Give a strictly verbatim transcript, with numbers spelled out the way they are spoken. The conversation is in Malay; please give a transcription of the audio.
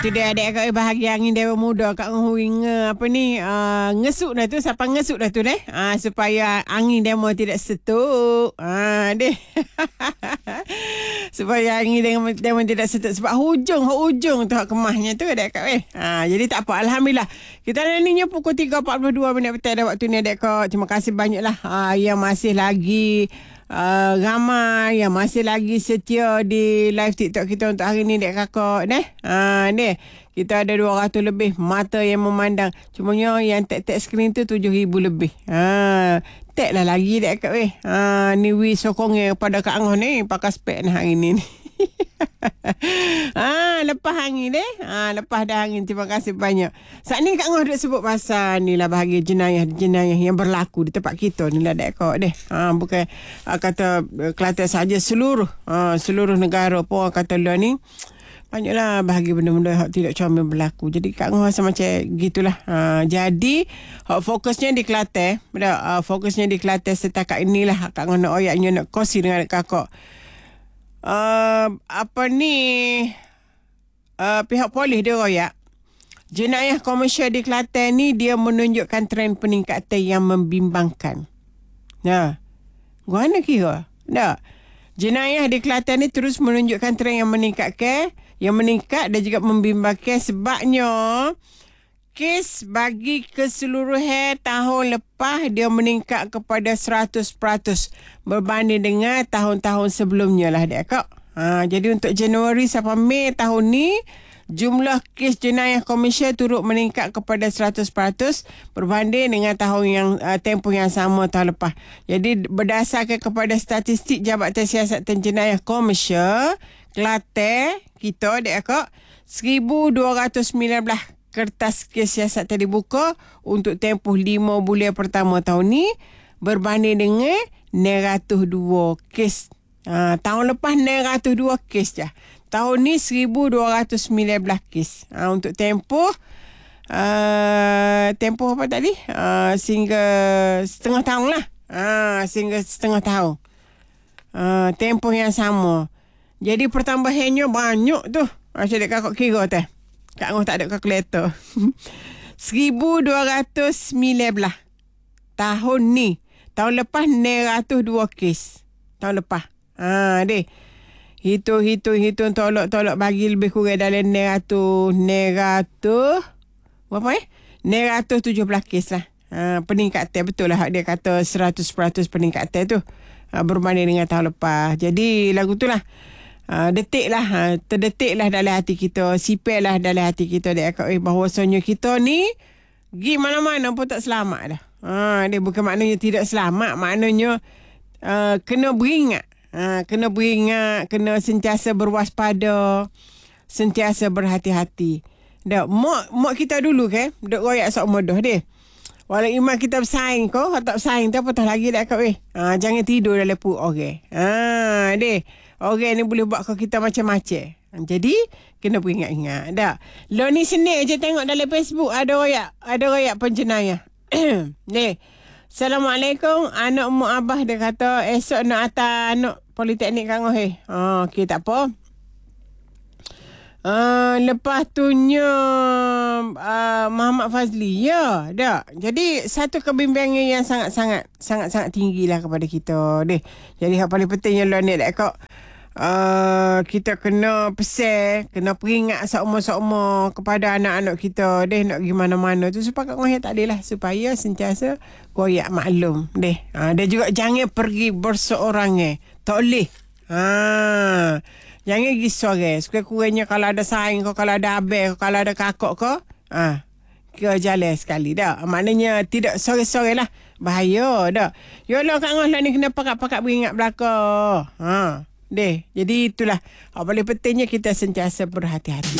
Tu dia adik kat bahagia angin dewa muda kat nghuing apa ni uh, ngesuk dah tu siapa ngesuk dah tu deh uh, supaya angin demo tidak setuk ah uh, deh supaya angin demo, demo tidak setuk sebab hujung hujung tu hak kemahnya tu adik kat weh uh, jadi tak apa alhamdulillah kita nantinya pukul tiga empat puluh dua minit petang dah waktu ni adik kat. Terima kasih banyaklah uh, yang masih lagi Uh, ramai yang masih lagi setia di live TikTok kita untuk hari ni dek kakak deh. Ha deh. Kita ada dua ratus lebih mata yang memandang. Cumanya yang tag-tag skrin tu tujuh ribu lebih. Ha tag lah lagi dek kakak weh. Ha ni wi sokongnya kepada Kak Angah ni pakai spek ni hari ni. Ah, lepas angin deh. Ah, lepas dah angin. Terima kasih banyak. Saat ni Kak Ngah duk sebut pasal ni lah bahagia jenayah-jenayah yang berlaku di tempat kita ni lah dek kau deh. Ah, bukan ah, kata Kelantan saja seluruh ah, seluruh negara pun kata lah ni banyaklah bahagia benda-benda yang tidak comel berlaku. Jadi Kak Ngah rasa macam gitulah. Ah, jadi fokusnya di Kelantan. Ah, fokusnya di Kelantan setakat inilah Kak Ngah nak oyaknya nak kongsi dengan kakak. Uh, apa ni uh, pihak polis dia royak jenayah komersial di Kelantan ni dia menunjukkan trend peningkatan yang membimbangkan. Nah, gua nak kira tak jenayah di Kelantan ni terus menunjukkan trend yang meningkatkan yang meningkat dan juga membimbangkan sebabnya kes bagi keseluruhan tahun lepas dia meningkat kepada seratus peratus berbanding dengan tahun-tahun sebelumnya lah dek kak. Ha, jadi untuk Januari sampai Mei tahun ni jumlah kes jenayah komersial turut meningkat kepada seratus peratus berbanding dengan tahun yang uh, tempoh yang sama tahun lepas. Jadi berdasarkan kepada statistik Jabatan Siasatan Jenayah Komersial Kelantan kita dek kak seribu dua ratus sembilan belas kertas kes siasatan dibuka untuk tempoh lima bulan pertama tahun ni berbanding dengan enam ratus dua kes. Ha, tahun lepas enam ratus dua kes je. Tahun ni seribu dua ratus sembilan belas kes. Ha, untuk tempoh uh, tempoh apa tadi? Uh, sehingga setengah tahun lah. Ha, sehingga setengah tahun. Uh, tempoh yang sama. Jadi pertambahannya banyak tu. Macam dek kakak kira tu. Kak Ngah tak ada kalkulator. seribu dua ratus sembilan belas tahun ni. Tahun lepas enam ratus dua kes. Tahun lepas. Ha deh. Hitung hitung hitung tolak-tolak bagi lebih kurang dalam enam ratus enam ratus berapa eh? enam ratus tujuh belas kes lah. Ha, peningkatan betul lah dia kata seratus peratus peningkatan tu. Ha, berbanding dengan tahun lepas. Jadi lagu tu lah. Uh, detik lah uh, terdetik lah dalam hati kita, sipil lah dalam hati kita dia akak eh bahawasanya kita ni pergi mana-mana pun tak selamat dah. Uh, dia bukan maknanya tidak selamat, maknanya uh, kena beringat, uh, kena beringat, kena sentiasa berwaspada, sentiasa berhati-hati. Dak mak mak kita dulu kan, duk royak sok modoh dia. Walau iman kita bersaing kau, tak bersaing tu apatah lagi dak akak eh. Uh, jangan tidur dalam perut orang. Okay. Ah, dia orang ni boleh buat kau kita macam-macam. Jadi, kena beringat-ingat. Tak? Lo ni seni je tengok dalam Facebook. Ada royak. Ada royak penjenayah. Ni. Assalamualaikum. Anak mu abah dia kata, esok nak atas anak Politeknik Kak Ngah. Eh. Oh, okey, tak apa. Uh, lepas tu nya uh, Muhammad Fazli. Ya, tak? Jadi, satu kebimbangan yang sangat-sangat sangat-sangat tinggilah kepada kita. Deh. Jadi, yang paling pentingnya lo ni tak kak. Uh, kita kena pesan, kena peringat seumur-seumur kepada anak-anak kita deh nak pergi mana-mana tu supaya Kak Ngah tak adil lah supaya sentiasa koyak maklum deh. Ha, dia juga jangan pergi berseorangan. Tak boleh. Ha, jangan pergi seorang. Sekurang-kurangnya kalau ada saing kau, kalau ada abang kau, kalau ada kakak kau, ha, ke jalan sekali dah. Maknanya tidak seorang-seorang lah. Bahaya dah. Yalah Kak Ngah lah ni kena pakat-pakat beringat belakang. Ha. Deh, jadi itulah. Paling pentingnya kita sentiasa berhati-hati.